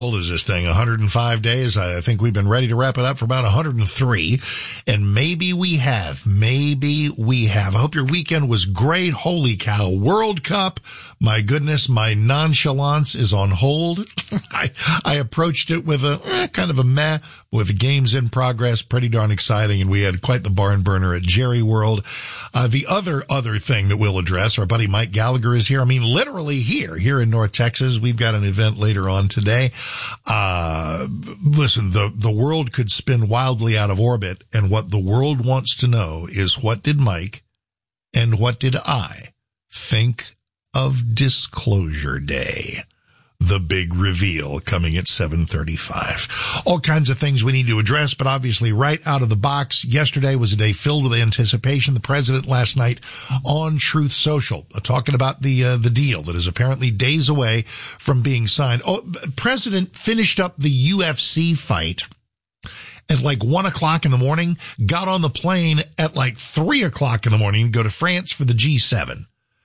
old is this thing? 105 days. I think we've been ready to wrap it up for about 103. And maybe we have. I hope your weekend was great. Holy cow. World Cup. My goodness, my nonchalance is on hold. I approached it with a kind of a meh, with the games in progress. Pretty darn exciting. And we had quite the barn burner at Jerry World. The other thing that we'll address, our buddy Mike Gallagher is here. I mean, literally here in North Texas. We've got an event later on today. Listen, the world could spin wildly out of orbit, and what the world wants to know is, what did Mike and what did I think of Disclosure Day? The big reveal coming at 7:35. All kinds of things we need to address, but obviously right out of the box, yesterday was a day filled with anticipation. The president last night on Truth Social talking about the deal that is apparently days away from being signed. President finished up the UFC fight at like 1 o'clock in the morning, got on the plane at like 3 o'clock in the morning to go to France for the G7.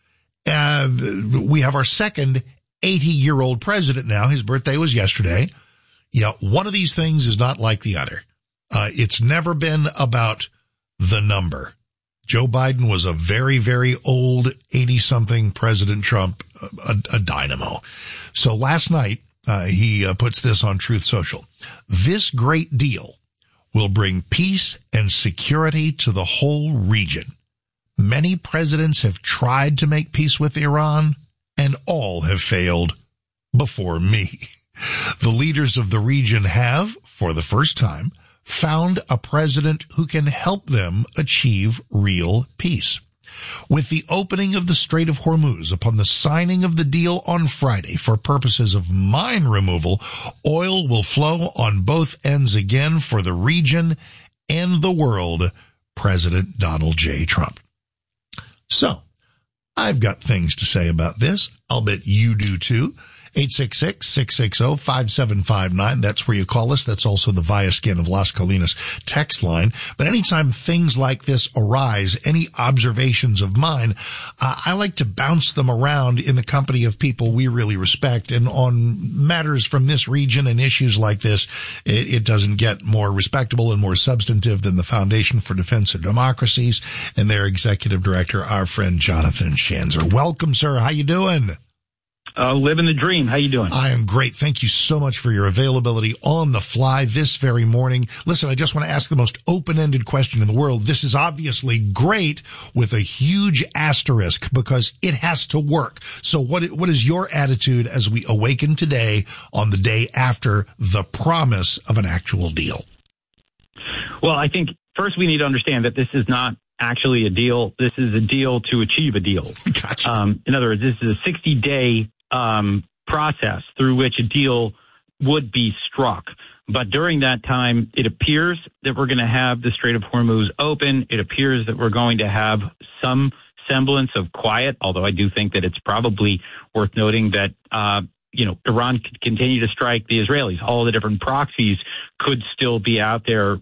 We have our second 80-year-old president now. His birthday was yesterday. Yeah, one of these things is not like the other. It's never been about the number. Joe Biden was a very, very old 80-something President Trump, a dynamo. So last night, he puts this on Truth Social. This great deal will bring peace and security to the whole region. Many presidents have tried to make peace with Iran, and all have failed before me. The leaders of the region have, for the first time, found a president who can help them achieve real peace. With the opening of the Strait of Hormuz upon the signing of the deal on Friday for purposes of mine removal, oil will flow on both ends again for the region and the world. President Donald J. Trump. So, I've got things to say about this. I'll bet you do too. 866-660-5759. That's where you call us. That's also the Viaskin of Las Colinas text line. But anytime things like this arise, any observations of mine, I like to bounce them around in the company of people we really respect. And on matters from this region and issues like this, it doesn't get more respectable and more substantive than the Foundation for Defense of Democracies and their executive director, our friend Jonathan Schanzer. Welcome, sir. How you doing? Living the dream. How you doing? I am great. Thank you so much for your availability on the fly this very morning. Listen, I just want to ask the most open-ended question in the world. This is obviously great with a huge asterisk because it has to work. So what is your attitude as we awaken today on the day after the promise of an actual deal? Well, I think first we need to understand that this is not actually a deal. This is a deal to achieve a deal. Gotcha. In other words, this is a 60-day process through which a deal would be struck. But during that time, it appears that we're going to have the Strait of Hormuz open. It appears that we're going to have some semblance of quiet, although I do think that it's probably worth noting that, Iran could continue to strike the Israelis. All the different proxies could still be out there,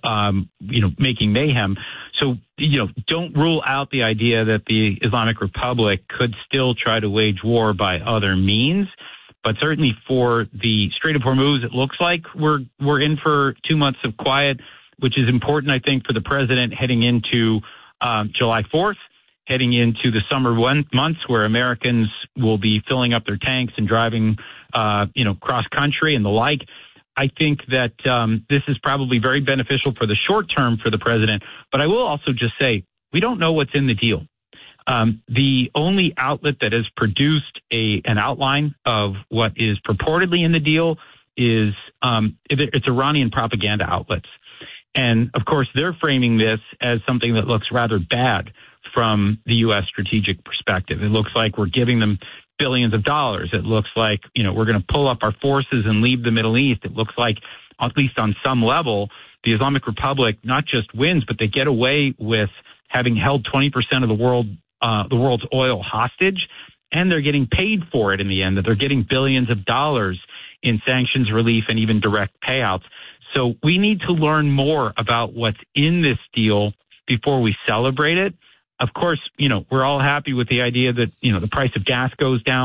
making mayhem. So, don't rule out the idea that the Islamic Republic could still try to wage war by other means. But certainly for the Strait of Hormuz, it looks like we're in for 2 months of quiet, which is important, I think, for the president heading into July 4th, heading into the summer months where Americans will be filling up their tanks and driving, cross country and the like. I think that this is probably very beneficial for the short term for the president. But I will also just say, we don't know what's in the deal. The only outlet that has produced an outline of what is purportedly in the deal is it's Iranian propaganda outlets. And, of course, they're framing this as something that looks rather bad from the U.S. strategic perspective. It looks like we're giving them billions of dollars. It looks like, we're going to pull up our forces and leave the Middle East. It looks like, at least on some level, the Islamic Republic not just wins, but they get away with having held 20% of the world's oil hostage, and they're getting paid for it in the end, that they're getting billions of dollars in sanctions relief and even direct payouts. So we need to learn more about what's in this deal before we celebrate it. Of course, we're all happy with the idea that, the price of gas goes down.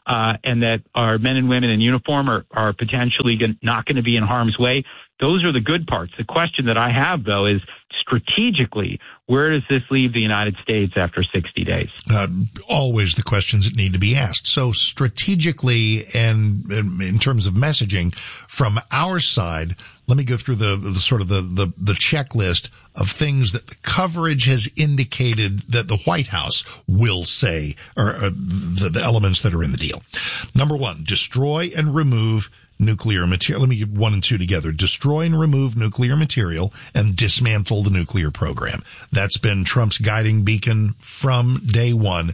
and that our men and women in uniform are potentially not going to be in harm's way. Those are the good parts. The question that I have, though, is strategically, where does this leave the United States after 60 days? Always the questions that need to be asked. So strategically and in terms of messaging from our side, let me go through the sort of the checklist of things that the coverage has indicated that the White House will say, or the elements that are in the deal. Number one, destroy and remove nuclear material. Let me get 1 and 2 together. Destroy and remove nuclear material and dismantle the nuclear program. That's been Trump's guiding beacon from day one.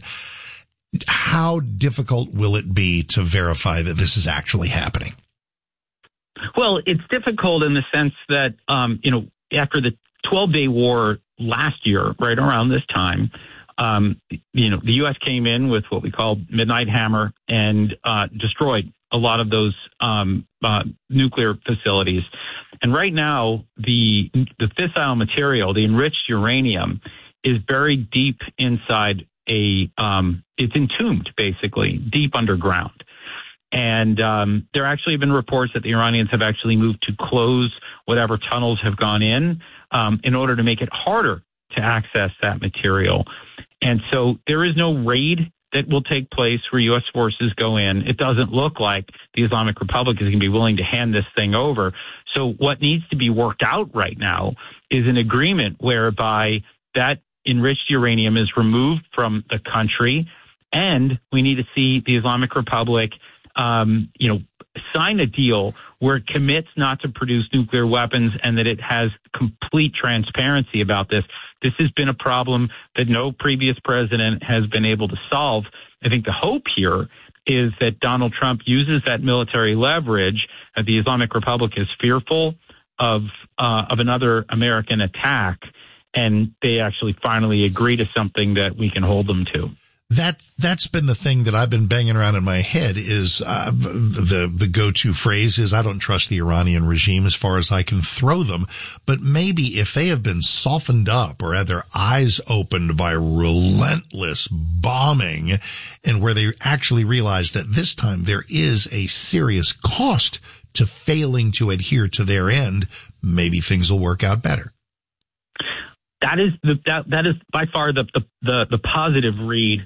How difficult will it be to verify that this is actually happening? Well, it's difficult in the sense that, after the 12-day war last year, right around this time, the U.S. came in with what we call Midnight Hammer and destroyed a lot of those nuclear facilities. And right now, the fissile material, the enriched uranium, is buried deep inside it's entombed, basically, deep underground. And there actually have been reports that the Iranians have actually moved to close whatever tunnels have gone in order to make it harder to access that material. And so there is no raid that will take place where U.S. forces go in. It doesn't look like the Islamic Republic is going to be willing to hand this thing over. So what needs to be worked out right now is an agreement whereby that enriched uranium is removed from the country, and we need to see the Islamic Republic sign a deal where it commits not to produce nuclear weapons and that it has complete transparency about this. This has been a problem that no previous president has been able to solve. I think the hope here is that Donald Trump uses that military leverage. The Islamic Republic is fearful of another American attack, and they actually finally agree to something that we can hold them to. That's been the thing that I've been banging around in my head is the go-to phrase is I don't trust the Iranian regime as far as I can throw them. But maybe if they have been softened up or had their eyes opened by relentless bombing and where they actually realize that this time there is a serious cost to failing to adhere to their end, maybe things will work out better. That is by far the positive read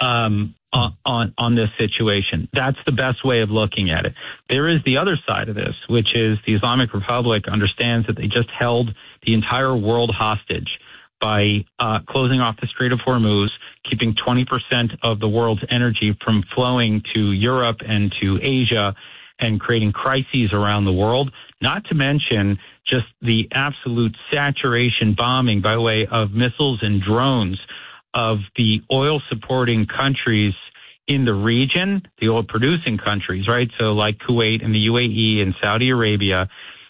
on this situation. That's the best way of looking at it. There is the other side of this, which is the Islamic Republic understands that they just held the entire world hostage by closing off the Strait of Hormuz, keeping 20% of the world's energy from flowing to Europe and to Asia, and creating crises around the world, not to mention just the absolute saturation bombing by way of missiles and drones of the oil-supporting countries in the region, the oil-producing countries, right? So like Kuwait and the UAE and Saudi Arabia.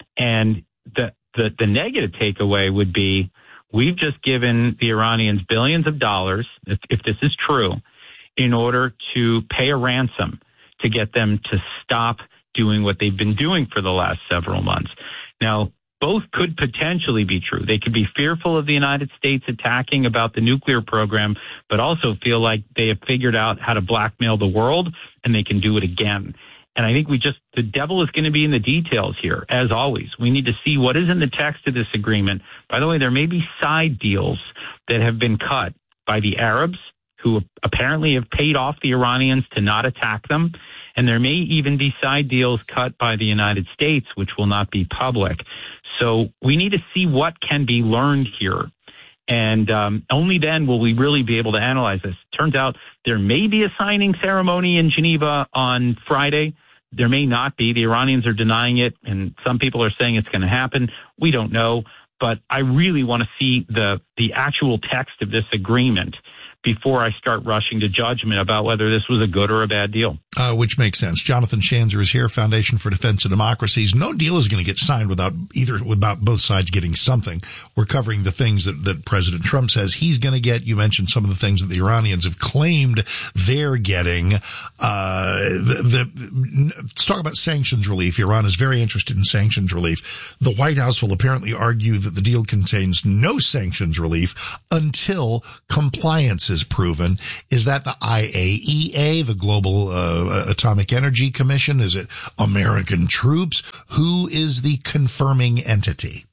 And the negative takeaway would be we've just given the Iranians billions of dollars, if this is true, in order to pay a ransom to get them to stop doing what they've been doing for the last several months. Now, both could potentially be true. They could be fearful of the United States attacking about the nuclear program, but also feel like they have figured out how to blackmail the world and they can do it again. And I think the devil is going to be in the details here, as always. We need to see what is in the text of this agreement. By the way, there may be side deals that have been cut by the Arabs, who apparently have paid off the Iranians to not attack them. And there may even be side deals cut by the United States, which will not be public. So we need to see what can be learned here. And only then will we really be able to analyze this. Turns out there may be a signing ceremony in Geneva on Friday. There may not be. The Iranians are denying it, and some people are saying it's going to happen. We don't know. But I really want to see the actual text of this agreement before I start rushing to judgment about whether this was a good or a bad deal. Which makes sense. Jonathan Schanzer is here, Foundation for Defense of Democracies. No deal is going to get signed without both sides getting something. We're covering the things that President Trump says he's going to get. You mentioned some of the things that the Iranians have claimed they're getting. Let's talk about sanctions relief. Iran is very interested in sanctions relief. The White House will apparently argue that the deal contains no sanctions relief until compliance is proven. Is that the IAEA, the Global Atomic Energy Commission? Is it American troops? Who is the confirming entity?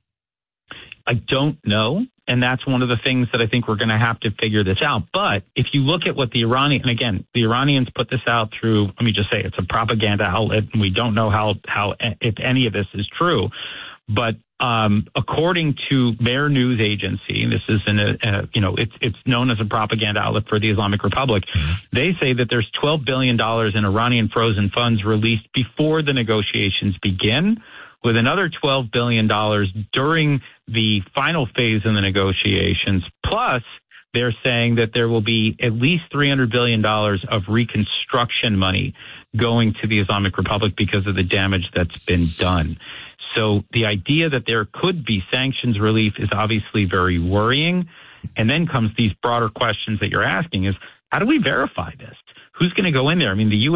I don't know. And that's one of the things that I think we're going to have to figure this out. But if you look at what the Iranians put this out through, let me just say it's a propaganda outlet, and we don't know how if any of this is true. But according to their news agency, this is it's known as a propaganda outlet for the Islamic Republic. They say that there's $12 billion in Iranian frozen funds released before the negotiations begin, with another $12 billion during the final phase in the negotiations. Plus, they're saying that there will be at least $300 billion of reconstruction money going to the Islamic Republic because of the damage that's been done. So the idea that there could be sanctions relief is obviously very worrying. And then comes these broader questions that you're asking is, how do we verify this? Who's going to go in there? I mean, the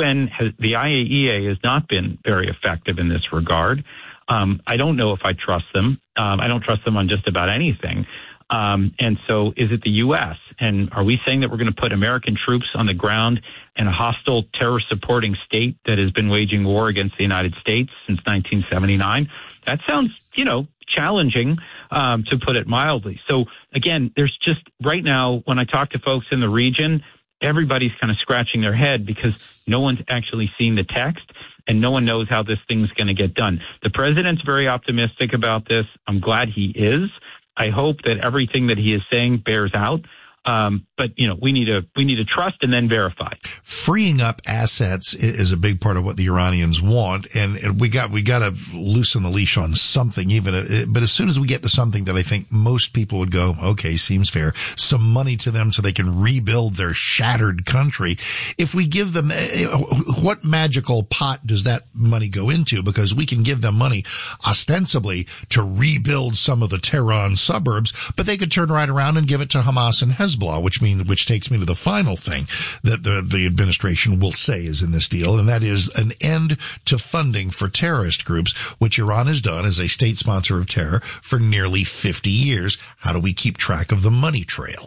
IAEA has not been very effective in this regard. I don't know if I trust them. I don't trust them on just about anything. And so is it the U.S.? And are we saying that we're going to put American troops on the ground in a hostile terror-supporting state that has been waging war against the United States since 1979? That sounds, challenging, to put it mildly. So, again, there's just right now, when I talk to folks in the region, everybody's kind of scratching their head because no one's actually seen the text and no one knows how this thing's going to get done. The president's very optimistic about this. I'm glad he is. I hope that everything that he is saying bears out. But we need to trust and then verify. Freeing up assets is a big part of what the Iranians want, and we got to loosen the leash on something. But as soon as we get to something that I think most people would go, okay, seems fair, some money to them so they can rebuild their shattered country. If we give them, what magical pot does that money go into? Because we can give them money ostensibly to rebuild some of the Tehran suburbs, but they could turn right around and give it to Hamas and Hezbollah, which takes me to the final thing that the administration will say is in this deal, and that is an end to funding for terrorist groups, which Iran has done as a state sponsor of terror for nearly 50 years. How do we keep track of the money trail?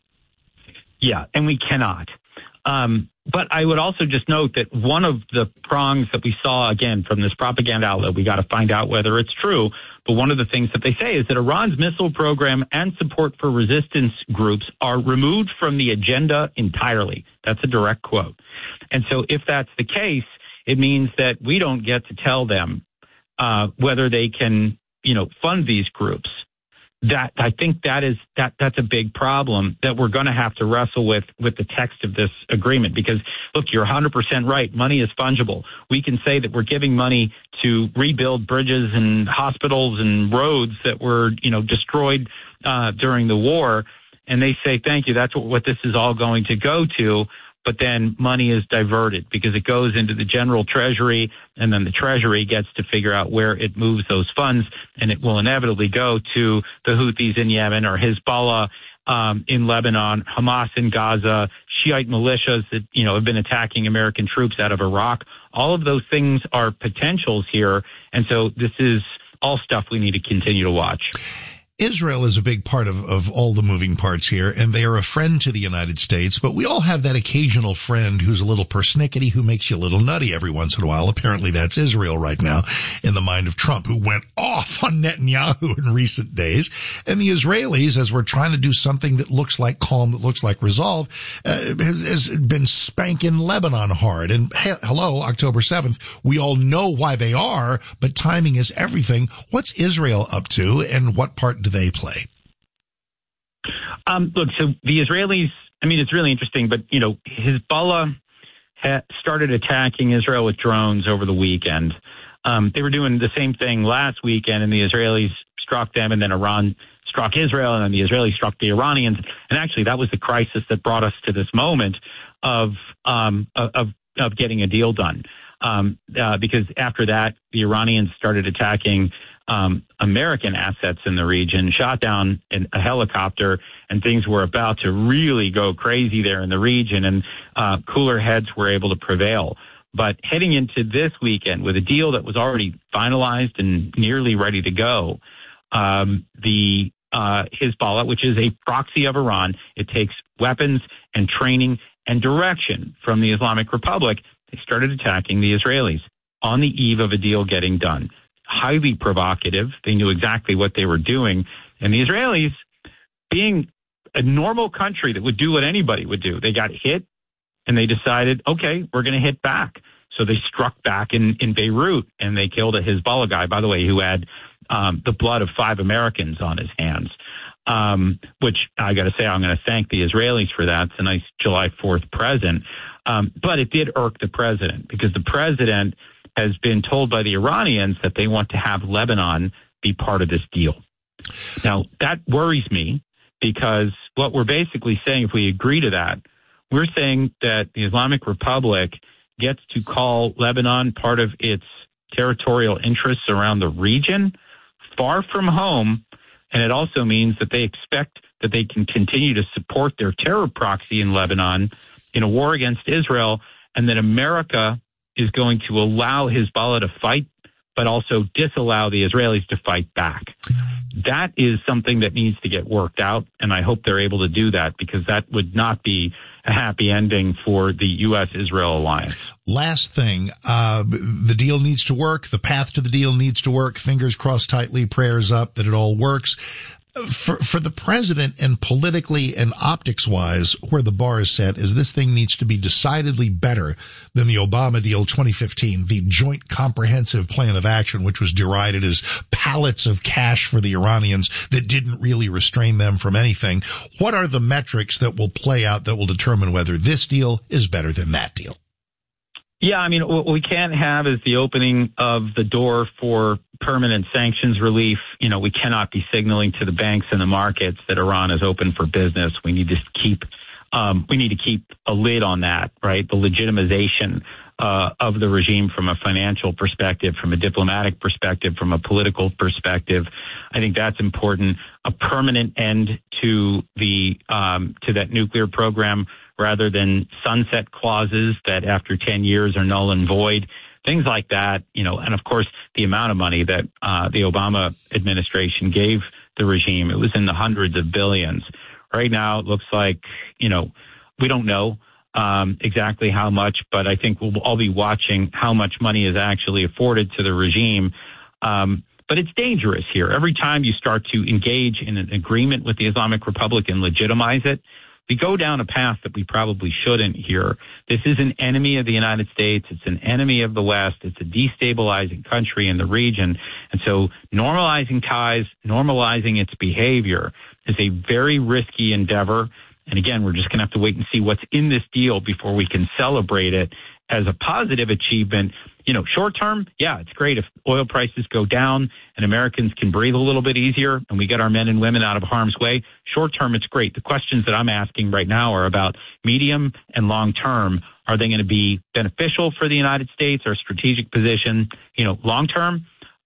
Yeah, and we cannot. But I would also just note that one of the prongs that we saw, again, from this propaganda outlet, we got to find out whether it's true, but one of the things that they say is that Iran's missile program and support for resistance groups are removed from the agenda entirely. That's a direct quote. And so if that's the case, it means that we don't get to tell them whether they can, fund these groups. That I think that's a big problem that we're going to have to wrestle with the text of this agreement, because look, you're 100% right. Money is fungible. We can say that we're giving money to rebuild bridges and hospitals and roads that were, destroyed during the war. And they say, thank you. That's what this is all going to go to. But then money is diverted because it goes into the general treasury, and then the treasury gets to figure out where it moves those funds, and it will inevitably go to the Houthis in Yemen or Hezbollah in Lebanon, Hamas in Gaza, Shiite militias that, have been attacking American troops out of Iraq. All of those things are potentials here. And so this is all stuff we need to continue to watch. Israel is a big part of all the moving parts here, and they are a friend to the United States, but we all have that occasional friend who's a little persnickety, who makes you a little nutty every once in a while. Apparently that's Israel right now in the mind of Trump, who went off on Netanyahu in recent days. And the Israelis, as we're trying to do something that looks like calm, that looks like resolve, has been spanking Lebanon hard. And hello, October 7th, we all know why they are, but timing is everything. What's Israel up to, and what part do they play? Look, so the Israelis, it's really interesting, but, Hezbollah started attacking Israel with drones over the weekend. They were doing the same thing last weekend, and the Israelis struck them, and then Iran struck Israel, and then the Israelis struck the Iranians. And actually, that was the crisis that brought us to this moment of getting a deal done. Because after that, the Iranians started attacking American assets in the region, shot down a helicopter, and things were about to really go crazy there in the region, and cooler heads were able to prevail. But heading into this weekend with a deal that was already finalized and nearly ready to go, the Hezbollah, which is a proxy of Iran. It takes weapons and training and direction from the Islamic Republic. They started attacking the Israelis on the eve of a deal getting done. Highly provocative. They knew exactly what they were doing. And the Israelis, being a normal country that would do what anybody would do, they got hit and they decided, okay, we're going to hit back. So they struck back in Beirut, and they killed a Hezbollah guy, by the way, who had the blood of 5 Americans on his hands, which I got to say, I'm going to thank the Israelis for that. It's a nice July 4th present. But it did irk the president, because the president has been told by the Iranians that they want to have Lebanon be part of this deal. Now, that worries me, because what we're basically saying, if we agree to that, we're saying that the Islamic Republic gets to call Lebanon part of its territorial interests around the region, far from home. And it also means that they expect that they can continue to support their terror proxy in Lebanon in a war against Israel, and that America is going to allow Hezbollah to fight, but also disallow the Israelis to fight back. That is something that needs to get worked out, and I hope they're able to do that, because that would not be a happy ending for the U.S.-Israel alliance. Last thing, the deal needs to work. The path to the deal needs to work. Fingers crossed tightly, prayers up that it all works. For the president, and politically and optics-wise, where the bar is set is this thing needs to be decidedly better than the Obama deal 2015, the Joint Comprehensive Plan of Action, which was derided as pallets of cash for the Iranians that didn't really restrain them from anything. What are the metrics that will play out that will determine whether this deal is better than that deal? Yeah, I mean, what we can't have is the opening of the door for permanent sanctions relief. You know, we cannot be signaling to the banks and the markets that Iran is open for business. We need to keep a lid on that, right? The legitimization of the regime from a financial perspective, from a diplomatic perspective, from a political perspective. I think that's important. A permanent end to that nuclear program, rather than sunset clauses that after 10 years are null and void, things like that, you know, and of course the amount of money that the Obama administration gave the regime, it was in the hundreds of billions. Right now, it looks like, you know, we don't know exactly how much, but I think we'll all be watching how much money is actually afforded to the regime. But it's dangerous here. Every time you start to engage in an agreement with the Islamic Republic and legitimize it, we go down a path that we probably shouldn't here. This is an enemy of the United States. It's an enemy of the West. It's a destabilizing country in the region. And so normalizing ties, normalizing its behavior is a very risky endeavor. And again, we're just going to have to wait and see what's in this deal before we can celebrate it as a positive achievement. You know, short term, yeah, it's great if oil prices go down and Americans can breathe a little bit easier and we get our men and women out of harm's way. Short term, it's great. The questions that I'm asking right now are about medium and long term. Are they going to be beneficial for the United States, our strategic position, you know, long term,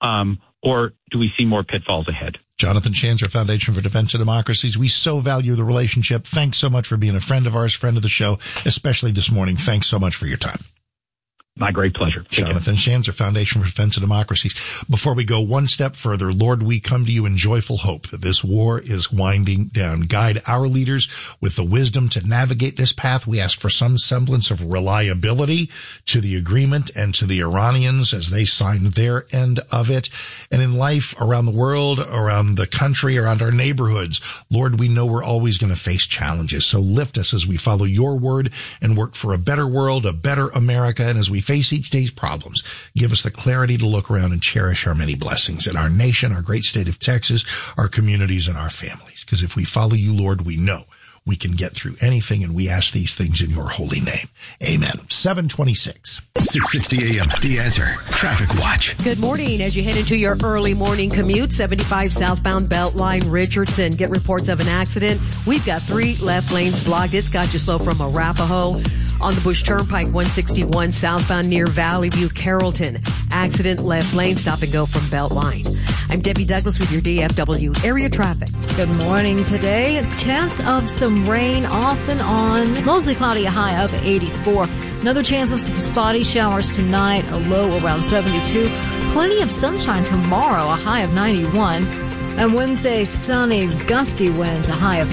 or do we see more pitfalls ahead? Jonathan Schanzer, Foundation for Defense of Democracies. We so value the relationship. Thanks so much for being a friend of ours, friend of the show, especially this morning. Thanks so much for your time. My great pleasure. Jonathan Schanzer, Foundation for Defense of Democracies. Before we go one step further, Lord, we come to you in joyful hope that this war is winding down. Guide our leaders with the wisdom to navigate this path. We ask for some semblance of reliability to the agreement and to the Iranians as they sign their end of it. And in life, around the world, around the country, around our neighborhoods, Lord, we know we're always going to face challenges. So lift us as we follow your word and work for a better world, a better America. And as we face each day's problems, give us the clarity to look around and cherish our many blessings in our nation, our great state of Texas, our communities, and our families. Because if we follow you, Lord, we know we can get through anything, and we ask these things in your holy name. Amen. 7:26. 6:60 a.m. The Answer Traffic Watch. Good morning. As you head into your early morning commute, 75 southbound Beltline Richardson. Get reports of an accident. We've got 3 left lanes blocked. It's got you slow from Arapahoe. On the Bush Turnpike, 161 southbound near Valley View, Carrollton. Accident, left lane, stop and go from Beltline. I'm Debbie Douglas with your DFW area traffic. Good morning today. Chance of some rain off and on. Mostly cloudy, a high of 84. Another chance of some spotty showers tonight, a low around 72. Plenty of sunshine tomorrow, a high of 91. And Wednesday, sunny, gusty winds, a high of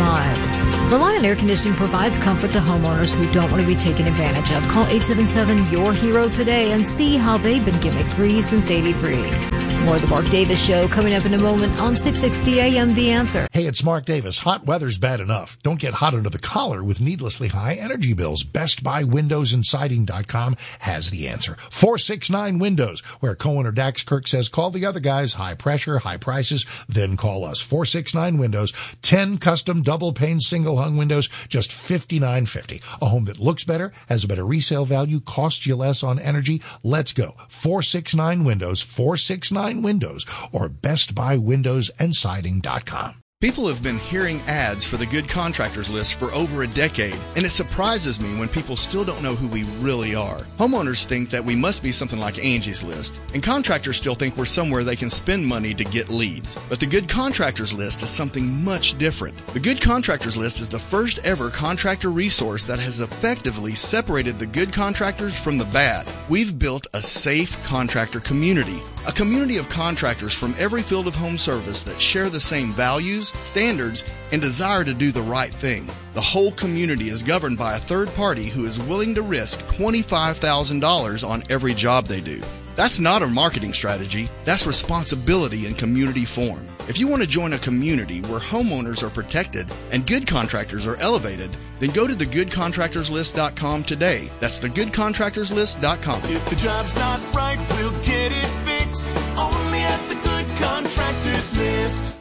95. Reliant Air Conditioning provides comfort to homeowners who don't want to be taken advantage of. Call 877-YOUR-HERO today and see how they've been gimmick-free since 83. More of the Mark Davis Show coming up in a moment on 660 AM The Answer. Hey, it's Mark Davis. Hot weather's bad enough. Don't get hot under the collar with needlessly high energy bills. Best Buy Windows and Siding.com has the answer. 469 Windows, where Cohen or Dax Kirk says, call the other guys. High pressure, high prices, then call us. 469 Windows, 10 custom double pane single hung windows, just $59.50. A home that looks better, has a better resale value, costs you less on energy. Let's go. 469 Windows, 469 Windows, or Best Buy Windows and Siding.com. People have been hearing ads for the Good Contractors List for over a decade, and it surprises me when people still don't know who we really are. Homeowners think that we must be something like Angie's List, and contractors still think we're somewhere they can spend money to get leads. But the Good Contractors List is something much different. The Good Contractors List is the first ever contractor resource that has effectively separated the good contractors from the bad. We've built a safe contractor community. A community of contractors from every field of home service that share the same values, standards, and desire to do the right thing. The whole community is governed by a third party who is willing to risk $25,000 on every job they do. That's not a marketing strategy. That's responsibility in community form. If you want to join a community where homeowners are protected and good contractors are elevated, then go to thegoodcontractorslist.com today. That's thegoodcontractorslist.com. If the job's not right, we'll get it fixed. Only at the Good Contractors List.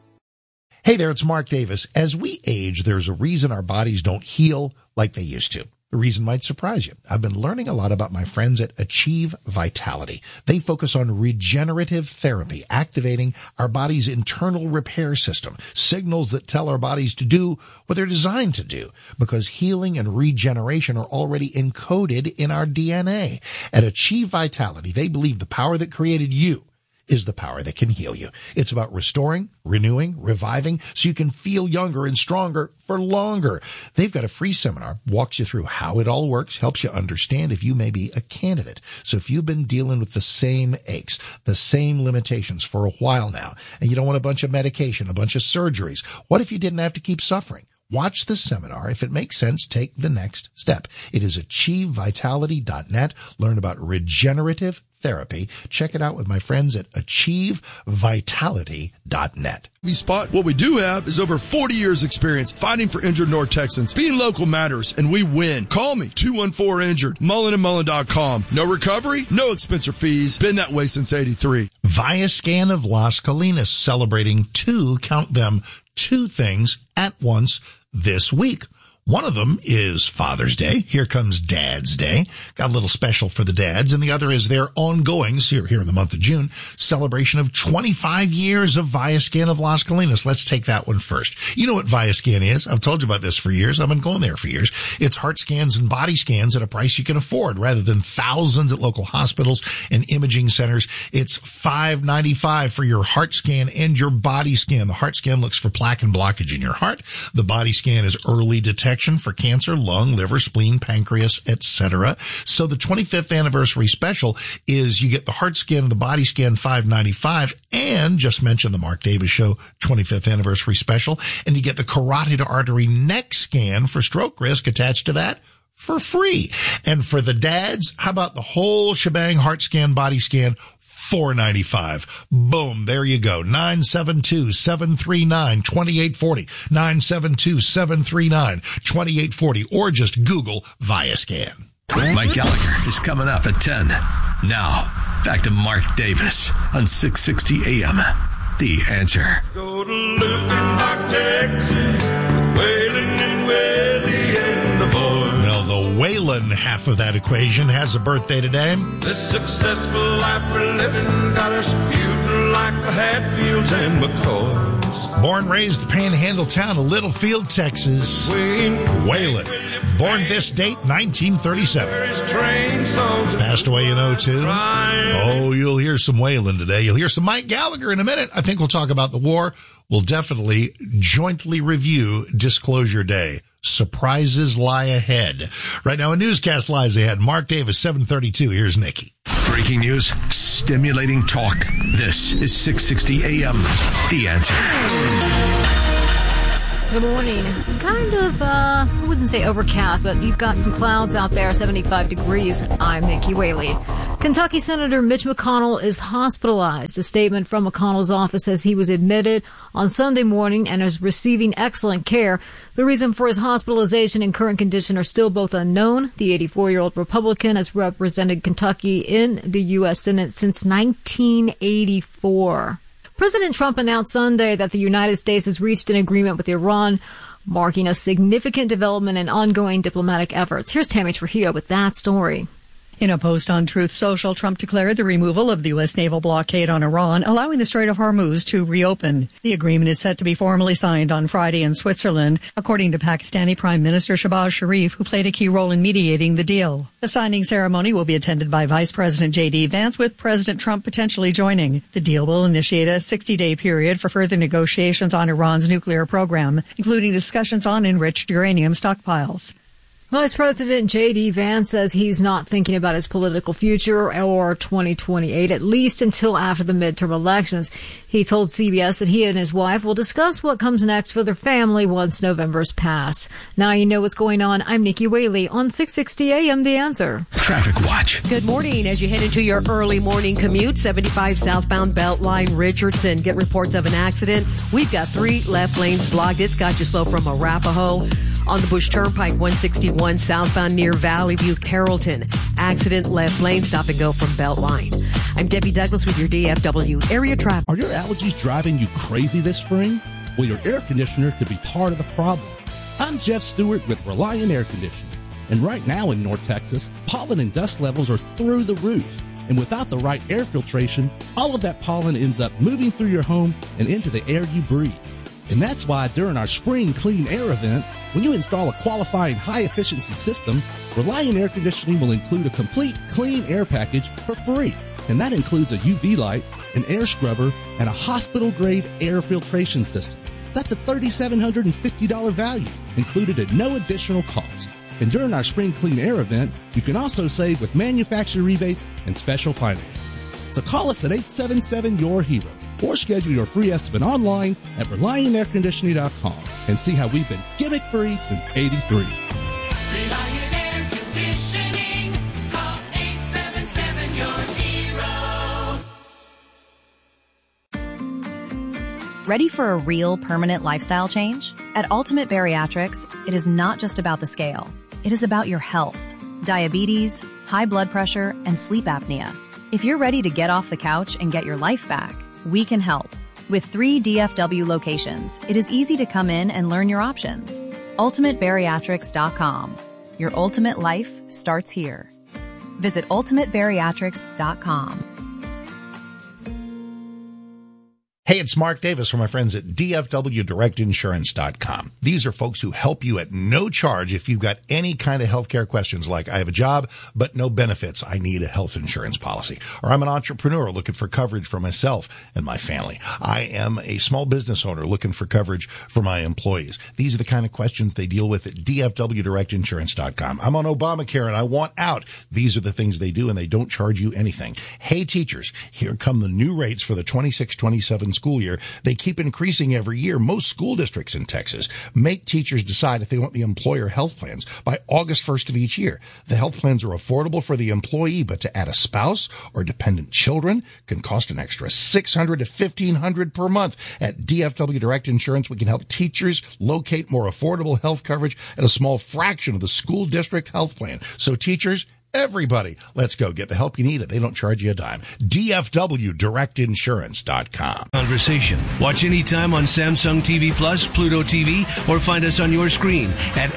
Hey there, it's Mark Davis. As we age, there's a reason our bodies don't heal like they used to. The reason might surprise you. I've been learning a lot about my friends at Achieve Vitality. They focus on regenerative therapy, activating our body's internal repair system, signals that tell our bodies to do what they're designed to do, because healing and regeneration are already encoded in our DNA. At Achieve Vitality, they believe the power that created you is the power that can heal you. It's about restoring, renewing, reviving, so you can feel younger and stronger for longer. They've got a free seminar, walks you through how it all works, helps you understand if you may be a candidate. So if you've been dealing with the same aches, the same limitations for a while now, and you don't want a bunch of medication, a bunch of surgeries, what if you didn't have to keep suffering? Watch the seminar. If it makes sense, take the next step. It is achievevitality.net. Learn about regenerative therapy. Check it out with my friends at achievevitality.net. We Spot, what we do have is over 40 years experience fighting for injured North Texans. Being local matters, and we win. Call me, 214-INJURED, mullenandmullen.com. No recovery, no expense or fees. Been that way since 83. Viascan of Las Colinas celebrating two things at once this week. One of them is Father's Day. Here comes Dad's Day. Got a little special for the dads. And the other is their ongoing, here in the month of June, celebration of 25 years of Viascan of Las Colinas. Let's take that one first. You know what Viascan is. I've told you about this for years. I've been going there for years. It's heart scans and body scans at a price you can afford rather than thousands at local hospitals and imaging centers. It's $5.95 for your heart scan and your body scan. The heart scan looks for plaque and blockage in your heart. The body scan is early detection for cancer, lung, liver, spleen, pancreas, etc. So the 25th anniversary special is you get the heart scan and the body scan $5.95, and just mention the Mark Davis Show 25th anniversary special, and you get the carotid artery neck scan for stroke risk attached to that for free. And for the dads, how about the whole shebang, heart scan, body scan, $4.95. Boom. There you go. 972-739-2840. 972-739-2840. Or just Google Viascan. Mike Gallagher is coming up at 10. Now, back to Mark Davis on 660 AM. The Answer. Go to Lukenbach, Texas, Waylon and Willie and the boys. Well, the Waylon half of that equation has a birthday today. This successful life we're living got us feuding like the Hatfields and McCoys. Born, raised Panhandle town of Littlefield, Texas. Waylon. Born this date, 1937. Passed away in 2002. Oh, you'll hear some Waylon today. You'll hear some Mike Gallagher in a minute. I think we'll talk about the war. We'll definitely jointly review Disclosure Day. Surprises lie ahead. Right now, a newscast lies ahead. Mark Davis, 7:32. Here's Nikki. Breaking news, stimulating talk. This is 660 AM. The Answer. Good morning. Kind of, I wouldn't say overcast, but you've got some clouds out there, 75 degrees. I'm Nikki Whaley. Kentucky Senator Mitch McConnell is hospitalized. A statement from McConnell's office says he was admitted on Sunday morning and is receiving excellent care. The reason for his hospitalization and current condition are still both unknown. The 84-year-old Republican has represented Kentucky in the U.S. Senate since 1984. President Trump announced Sunday that the United States has reached an agreement with Iran, marking a significant development in ongoing diplomatic efforts. Here's Tammy Trujillo with that story. In a post on Truth Social, Trump declared the removal of the U.S. naval blockade on Iran, allowing the Strait of Hormuz to reopen. The agreement is set to be formally signed on Friday in Switzerland, according to Pakistani Prime Minister Shehbaz Sharif, who played a key role in mediating the deal. The signing ceremony will be attended by Vice President J.D. Vance, with President Trump potentially joining. The deal will initiate a 60-day period for further negotiations on Iran's nuclear program, including discussions on enriched uranium stockpiles. Vice President J.D. Vance says he's not thinking about his political future or 2028, at least until after the midterm elections. He told CBS that he and his wife will discuss what comes next for their family once November's passed. Now you know what's going on. I'm Nikki Whaley on 660 AM The Answer. Traffic Watch. Good morning. As you head into your early morning commute, 75 southbound Beltline Richardson. Get reports of an accident. We've got 3 left lanes blocked. It's got you slow from Arapahoe. On the Bush Turnpike, 161 southbound near Valley View, Carrollton. Accident, left lane, stop and go from Beltline. I'm Debbie Douglas with your DFW area traffic. Are your allergies driving you crazy this spring? Well, your air conditioner could be part of the problem. I'm Jeff Stewart with Reliant Air Conditioning. And right now in North Texas, pollen and dust levels are through the roof. And without the right air filtration, all of that pollen ends up moving through your home and into the air you breathe. And that's why during our Spring Clean Air event, when you install a qualifying high-efficiency system, Reliant Air Conditioning will include a complete clean air package for free. And that includes a UV light, an air scrubber, and a hospital-grade air filtration system. That's a $3,750 value, included at no additional cost. And during our Spring Clean Air event, you can also save with manufacturer rebates and special financing. So call us at 877-YOUR-HERO. Or schedule your free estimate online at ReliantAirConditioning.com and see how we've been gimmick-free since '83. Reliant Air Conditioning. Call 877-YOUR-HERO. Ready for a real permanent lifestyle change? At Ultimate Bariatrics, it is not just about the scale. It is about your health, diabetes, high blood pressure, and sleep apnea. If you're ready to get off the couch and get your life back, we can help. With 3 DFW locations, it is easy to come in and learn your options. UltimateBariatrics.com. Your ultimate life starts here. Visit UltimateBariatrics.com. Hey, it's Mark Davis from my friends at DFWDirectInsurance.com. These are folks who help you at no charge if you've got any kind of healthcare questions like, I have a job, but no benefits. I need a health insurance policy. Or I'm an entrepreneur looking for coverage for myself and my family. I am a small business owner looking for coverage for my employees. These are the kind of questions they deal with at DFWDirectInsurance.com. I'm on Obamacare and I want out. These are the things they do, and they don't charge you anything. Hey, teachers, here come the new rates for the 26-27 school year. They keep increasing every year. Most school districts in Texas make teachers decide if they want the employer health plans by August 1st of each year. The health plans are affordable for the employee, but to add a spouse or dependent children can cost an extra $600 to $1,500 per month. At DFW Direct Insurance, we can help teachers locate more affordable health coverage at a small fraction of the school district health plan. So teachers, everybody, let's go get the help you need. They don't charge you a dime. DFWDirectInsurance.com. Conversation. Watch anytime on Samsung TV Plus, Pluto TV, or find us on your screen at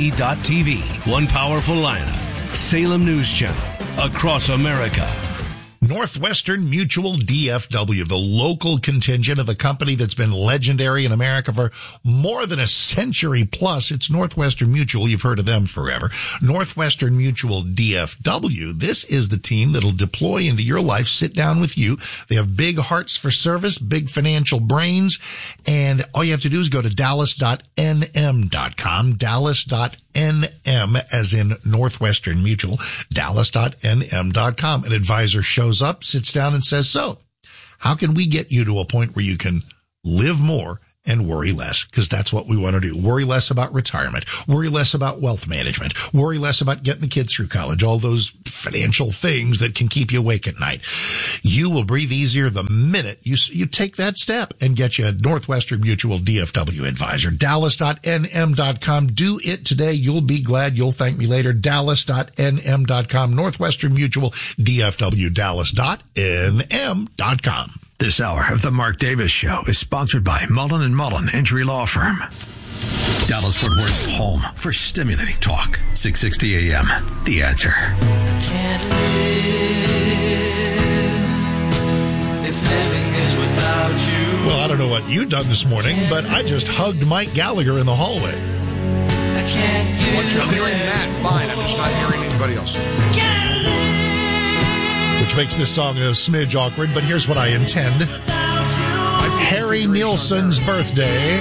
snc.tv. One powerful lineup. Salem News Channel. Across America. Northwestern Mutual DFW, the local contingent of a company that's been legendary in America for more than a century plus. It's Northwestern Mutual. You've heard of them forever. Northwestern Mutual DFW. This is the team that'll deploy into your life, sit down with you. They have big hearts for service, big financial brains, and all you have to do is go to dallas.nm.com, dallas.nm as in Northwestern Mutual, dallas.nm.com. An advisor shows up, sits down and says, so how can we get you to a point where you can live more and worry less? Because that's what we want to do. Worry less about retirement, worry less about wealth management, worry less about getting the kids through college, all those financial things that can keep you awake at night. You will breathe easier the minute you take that step and get you a Northwestern Mutual DFW advisor. Dallas.nm.com. Do it today. You'll be glad. You'll thank me later. Dallas.nm.com. Northwestern Mutual DFW. Dallas.nm.com. This hour of the Mark Davis Show is sponsored by Mullen & Mullen Injury Law Firm. Dallas-Fort Worth's home for stimulating talk. 660 AM. The Answer. Can't live if living is without you. Well, I don't know what you've done this morning, but I just hugged Mike Gallagher in the hallway. I can't get I'm hearing that fine. I'm just not hearing anybody else. Which makes this song a smidge awkward, but here's what I intend. Harry Nilsson's birthday.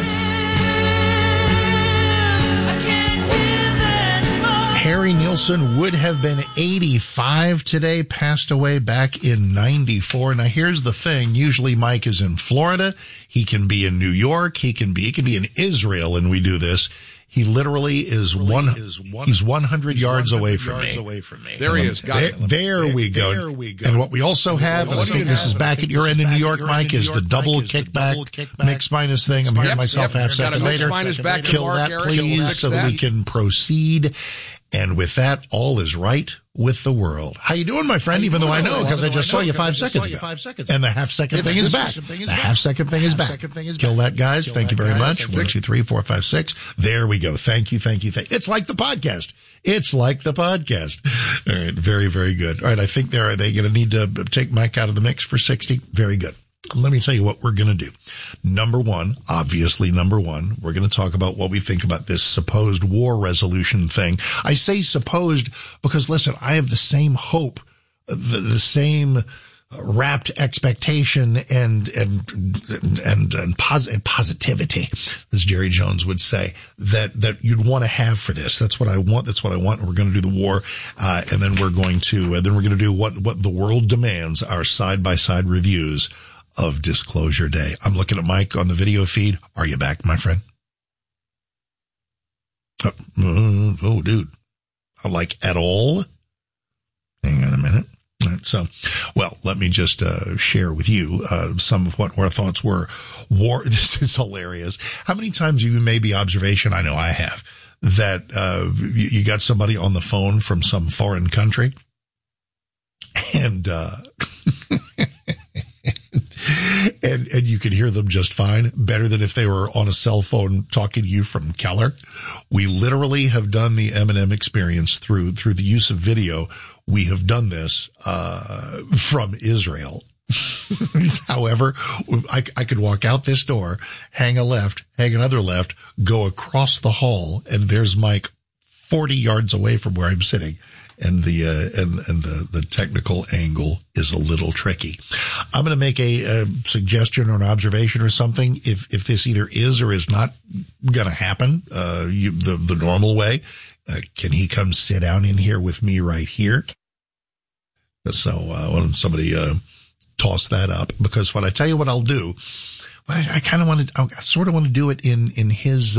Harry Nilsson would have been 85 today, passed away back in 94. Now here's the thing. Usually Mike is in Florida. He can be in New York. He can be in Israel, and we do this. He literally is he's 100 yards away from me. There he is. Got it. There we go. And what we also have, and I think this is back at your end in New York, Mike, is the double kickback mix minus thing. I'm hearing myself half second later. Kill that, please, so that we can proceed. And with that, all is right with the world. How you doing, my friend? Even though I know, because I just saw you 5 seconds ago. And the half second thing is back. The half second thing is back. Kill that, guys. Thank you very much. 1, 2, 3, 4, 5, 6. There we go. Thank you. It's like the podcast. All right. Very, very good. All right. I think are they going to need to take Mike out of the mix for 60? Very good. Let me tell you what we're going to do. Number one, we're going to talk about what we think about this supposed war resolution thing. I say supposed because, listen, I have the same hope, the same rapt expectation and positivity, as Jerry Jones would say, that you'd want to have for this. That's what I want. And we're going to do the war. And then we're going to do what the world demands, our side-by-side reviews of Disclosure Day. I'm looking at Mike on the video feed. Are you back, my friend? Oh, dude. Like at all? Hang on a minute. All right, so, well, let me just share with you some of what our thoughts were. War, this is hilarious. How many times have you made the observation, I know I have, that you got somebody on the phone from some foreign country and and you can hear them just fine, better than if they were on a cell phone talking to you from Keller. We literally have done the M&M experience through the use of video. We have done this from Israel. However, I could walk out this door, hang a left, hang another left, go across the hall, and there's Mike 40 yards away from where I'm sitting. And the technical angle is a little tricky. I'm going to make a suggestion or an observation or something. If this either is or is not going to happen, the normal way, can he come sit down in here with me right here? So, when somebody, toss that up, because what I tell you what I'll do, I sort of want to do it in his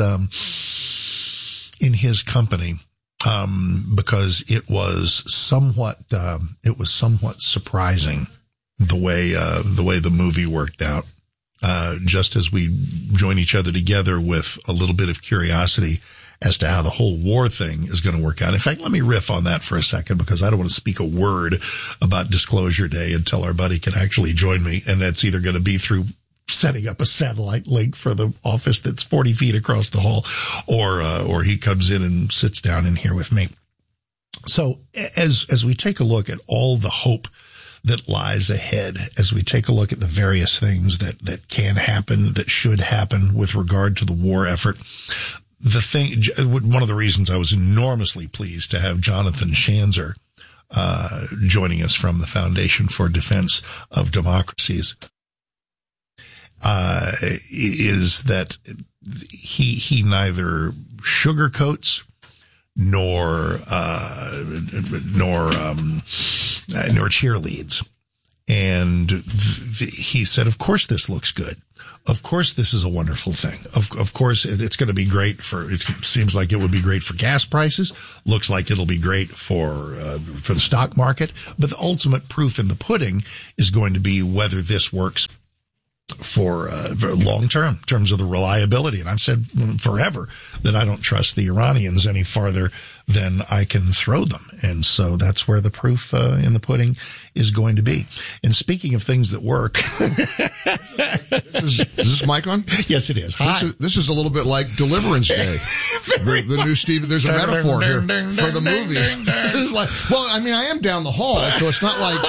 company. Because it was somewhat surprising the way the movie worked out. Just as we join each other together with a little bit of curiosity as to how the whole war thing is going to work out. In fact, let me riff on that for a second, because I don't want to speak a word about Disclosure Day until our buddy can actually join me. And that's either going to be through setting up a satellite link for the office that's 40 feet across the hall, or he comes in and sits down in here with me. So as we take a look at all the hope that lies ahead as we take a look at the various things that can happen, that should happen with regard to the war effort. One of the reasons I was enormously pleased to have Jonathan Schanzer joining us from the Foundation for Defense of Democracies is that he neither sugarcoats nor cheerleads. And he said, of course this looks good. Of course this is a wonderful thing. Of course it's going to be great it seems like it would be great for gas prices. Looks like it'll be great for the stock market. But the ultimate proof in the pudding is going to be whether this works for long term in terms of the reliability. And I've said forever that I don't trust the Iranians any farther than I can throw them. And so that's where the proof in the pudding is going to be. And speaking of things that work. Is this mic on? Yes, it is. Hi. This is a little bit like Deliverance Day. The new Steve, there's a metaphor here for the movie. This is like, well, I mean, I am down the hall, so it's not like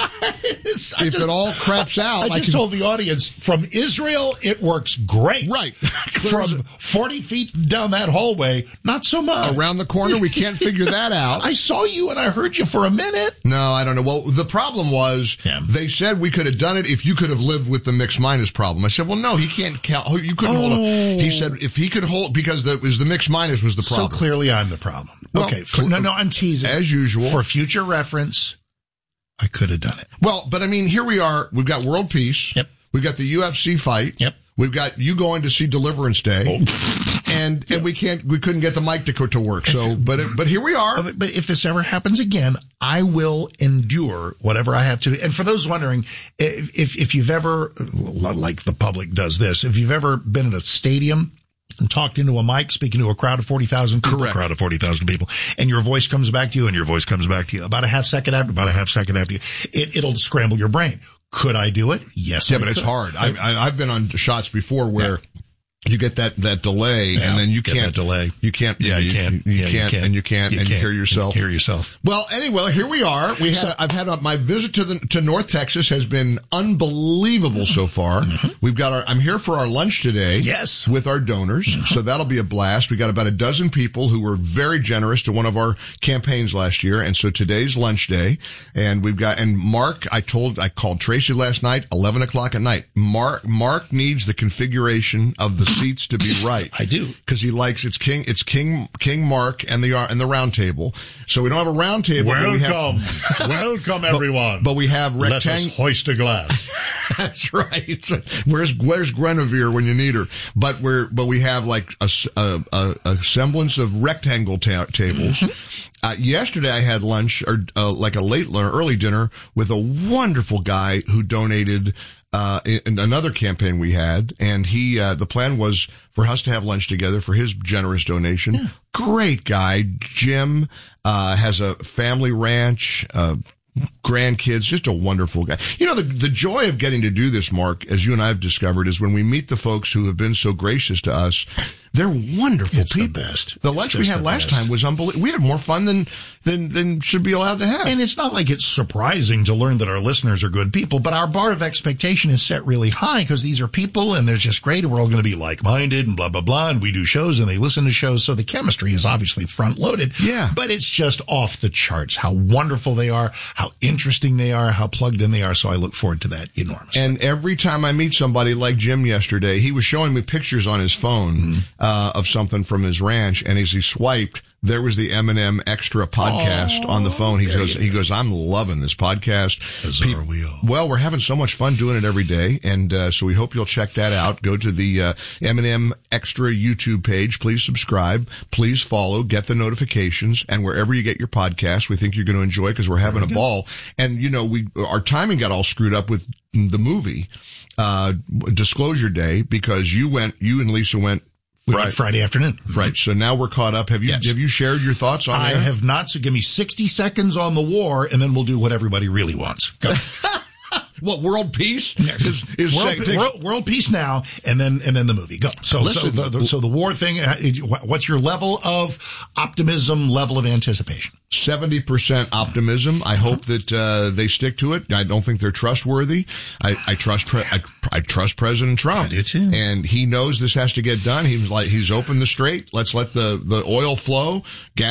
if it all craps out. I just told the audience, from Israel, it works great. Right. From 40 feet down that hallway, not so much. Around the corner, we can't figure that out. I saw you and I heard you for a minute. No, I don't know. Well, the problem was they said we could have done it if you could have lived with the mix minus problem. I said, well, no, he can't count. You couldn't hold it. He said if he could hold, because it was the mix minus was the problem. So clearly I'm the problem. Well, okay. No, I'm teasing. As usual. For future reference, I could have done it. Well, but I mean, here we are. We've got world peace. Yep. We've got the UFC fight. Yep. We've got you going to see Deliverance Day. And we couldn't get the mic to work. So, but here we are. But if this ever happens again, I will endure whatever I have to do. And for those wondering, if you've ever, like the public does this, if you've ever been in a stadium and talked into a mic, speaking to a crowd of 40,000 people, Correct. a crowd of 40,000 people, and your voice comes back to you, and your voice comes back to you about a half second after you, it'll scramble your brain. Could I do it? Yes. Yeah, but it's hard. I've been on shots before where you get that delay, and then you can't delay. You can't. Yeah, you can't. And you hear yourself. Hear yourself. Well, anyway, here we are. I've had my visit to North Texas has been unbelievable so far. Mm-hmm. We've got I'm here for our lunch today. Yes, with our donors. Mm-hmm. So that'll be a blast. We got about a dozen people who were very generous to one of our campaigns last year, and so today's lunch day. And we've got Mark. I called Tracy last night, 11 o'clock at night. Mark needs the configuration of the seats to be right. I do. Because he likes it's King Mark and the round table. So we don't have a round table. Welcome. Welcome everyone. But we have Let us hoist a glass. That's right. Where's Guinevere when you need her? But we have like a semblance of rectangle tables. Mm-hmm. Yesterday I had lunch or like a early dinner with a wonderful guy who donated in another campaign we had, and the plan was for us to have lunch together for his generous donation. Yeah. Great guy. Jim, has a family ranch, grandkids, just a wonderful guy. You know, the joy of getting to do this, Mark, as you and I have discovered, is when we meet the folks who have been so gracious to us. They're wonderful people. The best. The lunch we had last time was unbelievable. We had more fun than should be allowed to have. And it's not like it's surprising to learn that our listeners are good people, but our bar of expectation is set really high because these are people and they're just great and we're all going to be like-minded and blah, blah, blah. And we do shows and they listen to shows. So the chemistry is obviously front-loaded. Yeah. But it's just off the charts how wonderful they are, how interesting they are, how plugged in they are. So I look forward to that enormously. And every time I meet somebody like Jim yesterday, he was showing me pictures on his phone. Of something from his ranch, and as he swiped, there was the M&M Extra podcast on the phone. He goes, I'm loving this podcast. As are we all. Well, we're having so much fun doing it every day, and so we hope you'll check that out. Go to the M&M Extra YouTube page. Please subscribe. Please follow. Get the notifications, and wherever you get your podcasts, we think you're going to enjoy it because we're having a ball. And you know, our timing got all screwed up with the movie Disclosure Day because you and Lisa went. Friday afternoon. Right. So now we're caught up. Have you shared your thoughts on it? I have not. So give me 60 seconds on the war and then we'll do what everybody really wants. Go. What, world peace? World peace now, and then the movie. Go. So the war thing, what's your level of optimism, level of anticipation? 70% optimism. I hope that they stick to it. I don't think they're trustworthy. I trust President Trump. I do too. And he knows this has to get done. He's opened the strait. Let's let the oil flow.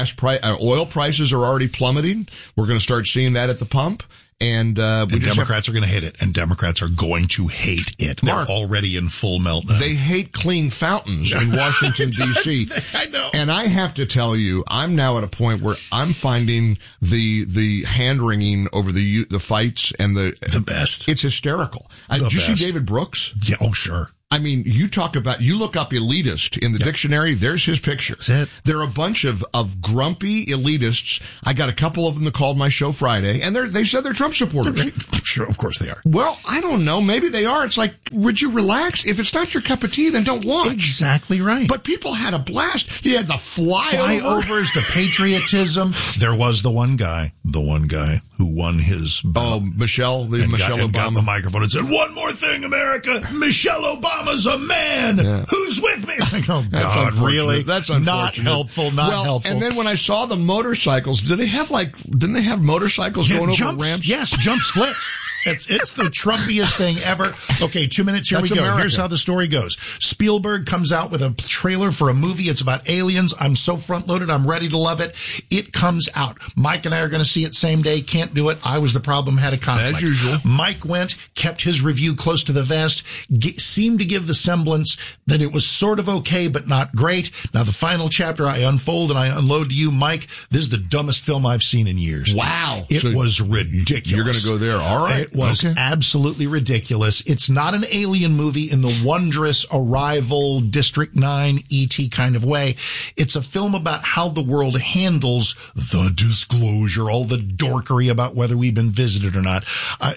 Oil prices are already plummeting. We're going to start seeing that at the pump. And Democrats are going to hate it, and Democrats are going to hate it. They're already in full meltdown. They hate clean fountains in Washington, D.C. I know. And I have to tell you, I'm now at a point where I'm finding the hand-wringing over the fights and the best. It's hysterical. Did you see David Brooks? Yeah, oh, sure. I mean, you look up elitist in the dictionary, there's his picture. That's it. There are a bunch of grumpy elitists. I got a couple of them that called my show Friday, and they said they're Trump supporters. Sure, of course they are. Well, I don't know. Maybe they are. It's like, would you relax? If it's not your cup of tea, then don't watch. Exactly right. But people had a blast. You had the flyovers, the patriotism. There was the one guy who won his bout. Michelle Obama. Got the microphone and said, "One more thing, America. Michelle Obama's a man. Yeah. Who's with me?" It's like, oh, God, really? That's unfortunate. Not helpful, helpful. And then when I saw the motorcycles, didn't they have motorcycles going over ramps? Yes, jumps, flips. It's the Trumpiest thing ever. Okay, 2 minutes. Here we go. America. Here's how the story goes. Spielberg comes out with a trailer for a movie. It's about aliens. I'm so front-loaded. I'm ready to love it. It comes out. Mike and I are going to see it same day. Can't do it. I was the problem. Had a conflict. As usual. Mike went, kept his review close to the vest, seemed to give the semblance that it was sort of okay, but not great. Now, the final chapter I unfold and I unload to you, Mike. This is the dumbest film I've seen in years. Wow. It was ridiculous. You're going to go there. All right. It was absolutely ridiculous. It's not an alien movie in the wondrous Arrival, District 9, E.T. kind of way. It's a film about how the world handles the disclosure, all the dorkery about whether we've been visited or not.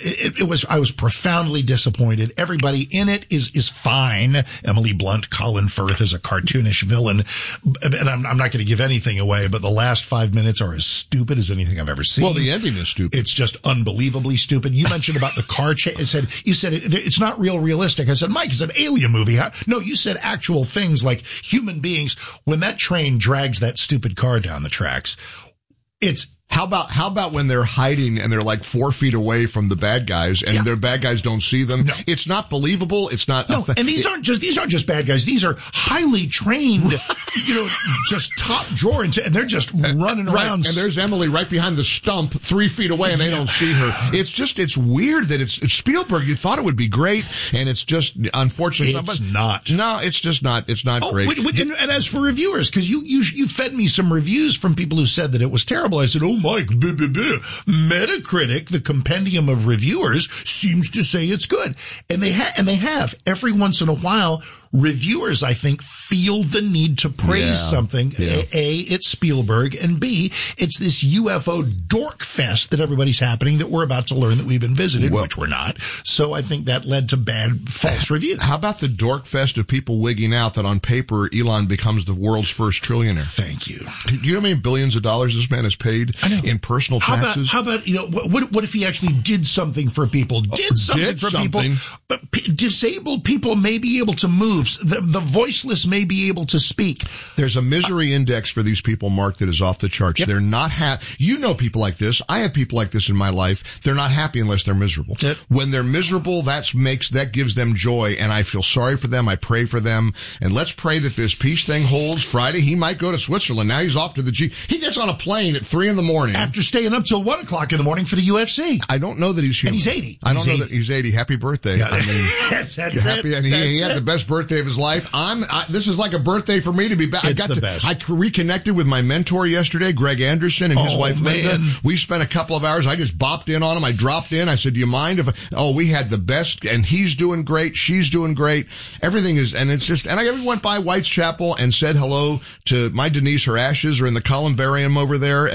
I was profoundly disappointed. Everybody in it is fine. Emily Blunt, Colin Firth is a cartoonish villain. And I'm not going to give anything away, but the last 5 minutes are as stupid as anything I've ever seen. Well, the ending is stupid. It's just unbelievably stupid. You mentioned about the car chase. You said it's not realistic. I said, Mike, it's an alien movie. No, you said actual things like human beings. When that train drags that stupid car down the tracks, it's... How about when they're hiding and they're like 4 feet away from the bad guys and their bad guys don't see them? No. It's not believable. It's not. No, and these aren't just bad guys. These are highly trained, just top drawer, and they're just running around. And there's Emily right behind the stump 3 feet away and they don't see her. It's weird that it's Spielberg. You thought it would be great and it's just, unfortunately, it's not. No, it's just not. It's not great. And as for reviewers, because you fed me some reviews from people who said that it was terrible. I said, oh, Mike, Metacritic, the compendium of reviewers, seems to say it's good. And they have. Every once in a while, reviewers, I think, feel the need to praise something. Yeah. A, it's Spielberg, and B, it's this UFO dork fest that everybody's happening that we're about to learn that we've been visited, which we're not. So I think that led to bad, false reviews. How about the dork fest of people wigging out that on paper Elon becomes the world's first trillionaire? Thank you. Do you know how many billions of dollars this man has paid in personal taxes? How about what if he actually did something for people? People, but disabled people may be able to move. The voiceless may be able to speak. There's a misery index for these people, Mark, that is off the charts. Yep. They're not happy. You know people like this. I have people like this in my life. They're not happy unless they're miserable. Yep. When they're miserable, that gives them joy, and I feel sorry for them. I pray for them, and let's pray that this peace thing holds. Friday, he might go to Switzerland. Now he's off to the He gets on a plane at 3 a.m. after staying up till 1 o'clock in the morning for the UFC. I don't know that he's human. And he's 80. I don't know that he's 80. Happy birthday. Yeah, I mean, that's happy, and he had the best birthday of his life. This is like a birthday for me to be back. It's the best. I reconnected with my mentor yesterday, Greg Anderson, and his wife Linda. We spent a couple of hours. I just bopped in on him. I dropped in. I said, do you mind if we had the best, and he's doing great. She's doing great. Everything is, and it's just, and I went by White's Chapel and said hello to my Denise. Her ashes are in the columbarium over there at White's Chapel.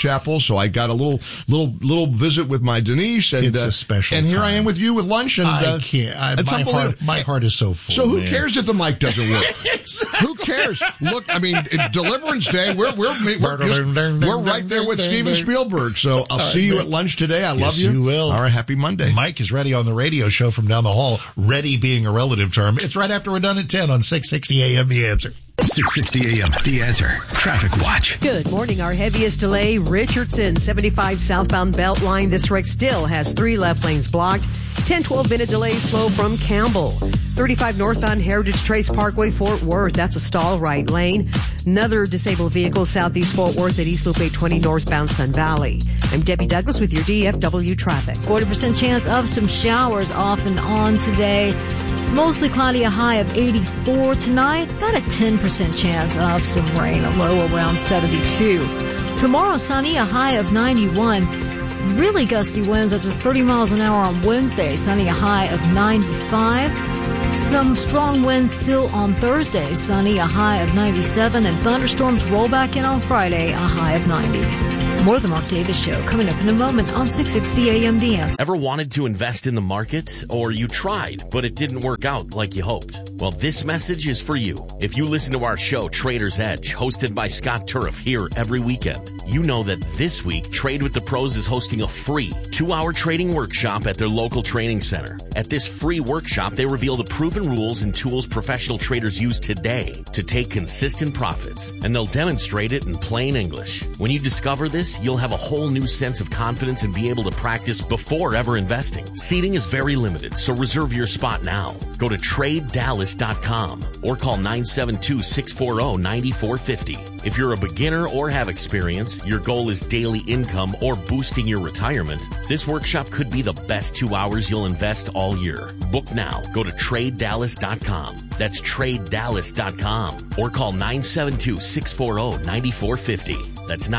Chapel, so I got a little visit with my Denise, and it's a special and here time. I am with you with lunch, and I can't. My heart is so full. So who man. cares if the mic doesn't work? Who cares? Look, I mean, Deliverance Day, we're right there with Steven Spielberg. So I'll see you at lunch today. I love you. You will. All right, happy Monday. Mike is ready on the radio show from down the hall. Ready being a relative term. It's right after we're done at 10 on 660 AM The Answer. 660 AM, The Answer. Traffic Watch. Good morning. Our heaviest delay, Richardson, 75 southbound Beltline. This wreck still has 3 left lanes blocked. 10-12 minute delay slow from Campbell. 35 northbound Heritage Trace Parkway, Fort Worth. That's a stall right lane. Another disabled vehicle southeast Fort Worth at East Loop 820 northbound Sun Valley. I'm Debbie Douglas with your DFW traffic. 40% chance of some showers off and on today. Mostly cloudy, a high of 84 tonight. About a 10% chance of some rain, a low around 72. Tomorrow, sunny, a high of 91. Really gusty winds up to 30 miles an hour on Wednesday, sunny, a high of 95. Some strong winds still on Thursday, sunny, a high of 97. And thunderstorms roll back in on Friday, a high of 90. More of the Mark Davis Show coming up in a moment on 660 AM The Answer. Ever wanted to invest in the market? Or you tried, but it didn't work out like you hoped? Well, this message is for you. If you listen to our show, Trader's Edge, hosted by Scott Turf here every weekend, you know that this week, Trade with the Pros is hosting a free 2-hour trading workshop at their local training center. At this free workshop, they reveal the proven rules and tools professional traders use today to take consistent profits, and they'll demonstrate it in plain English. When you discover this, you'll have a whole new sense of confidence and be able to practice before ever investing. Seating is very limited, so reserve your spot now. Go to TradeDallas.com or call 972-640-9450. If you're a beginner or have experience, your goal is daily income or boosting your retirement, this workshop could be the best 2 hours you'll invest all year. Book now. Go to TradeDallas.com. That's TradeDallas.com or call 972-640-9450. That's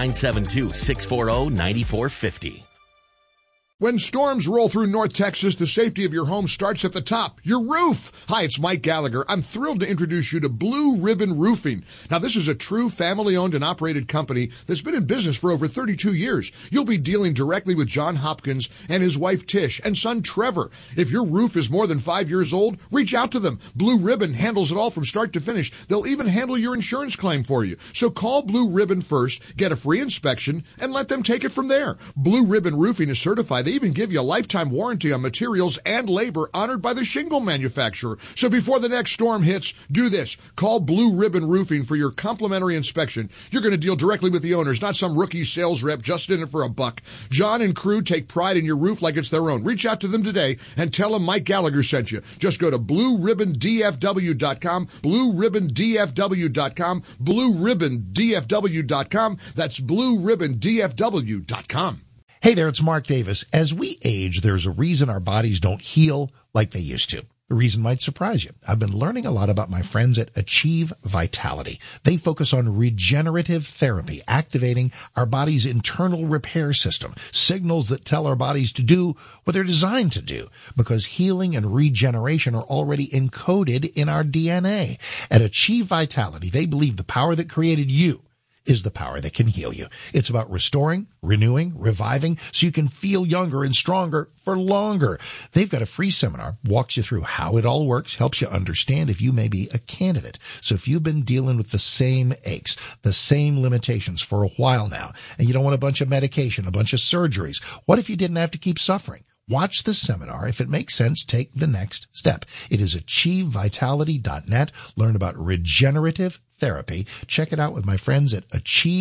972-640-9450. When storms roll through North Texas, the safety of your home starts at the top, your roof. Hi, it's Mike Gallagher. I'm thrilled to introduce you to Blue Ribbon Roofing. Now, this is a true family-owned and operated company that's been in business for over 32 years. You'll be dealing directly with John Hopkins and his wife Tish and son Trevor. If your roof is more than 5 years old, reach out to them. Blue Ribbon handles it all from start to finish. They'll even handle your insurance claim for you. So call Blue Ribbon first, get a free inspection, and let them take it from there. Blue Ribbon Roofing is certified. They even give you a lifetime warranty on materials and labor honored by the shingle manufacturer. So before the next storm hits, do this. Call Blue Ribbon Roofing for your complimentary inspection. You're going to deal directly with the owners, not some rookie sales rep just in it for a buck. John and crew take pride in your roof like it's their own. Reach out to them today and tell them Mike Gallagher sent you. Just go to BlueRibbonDFW.com, BlueRibbonDFW.com, BlueRibbonDFW.com. That's BlueRibbonDFW.com. Hey there, it's Mark Davis. As we age, there's a reason our bodies don't heal like they used to. The reason might surprise you. I've been learning a lot about my friends at Achieve Vitality. They focus on regenerative therapy, activating our body's internal repair system, signals that tell our bodies to do what they're designed to do, because healing and regeneration are already encoded in our DNA. At Achieve Vitality, they believe the power that created you is the power that can heal you. It's about restoring, renewing, reviving, so you can feel younger and stronger for longer. They've got a free seminar, walks you through how it all works, helps you understand if you may be a candidate. So if you've been dealing with the same aches, the same limitations for a while now, and you don't want a bunch of medication, a bunch of surgeries, what if you didn't have to keep suffering? Watch the seminar. If it makes sense, take the next step. It is achievevitality.net. Learn about regenerative therapy. Check it out with my friends at